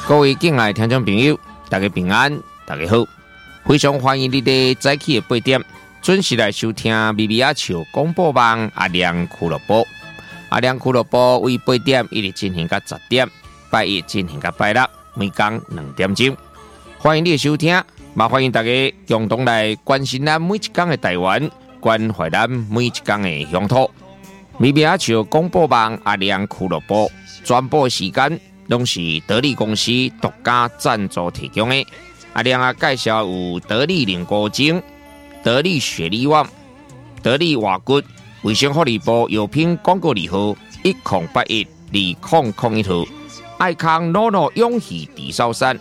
各位敬爱的听众朋友，大家平安，大家好，非常欢迎你在早起的8点准时来收听咪咪阿笑广播网阿亮俱乐部。阿亮俱乐部为8点一直进行到10点，拜一进行到拜六，每天2点钟。欢迎你的收听，也欢迎大家共同来关心咱每一天的台湾，关怀咱每一天的乡土。咪咪阿笑广播网阿亮俱乐部转播时间拢是得力公司独家赞助提供的。阿亮啊，介绍有得力凝固精、得力雪力旺、得力瓦骨、卫生福利部药品广告利号10812001号，爱康诺诺永续地烧山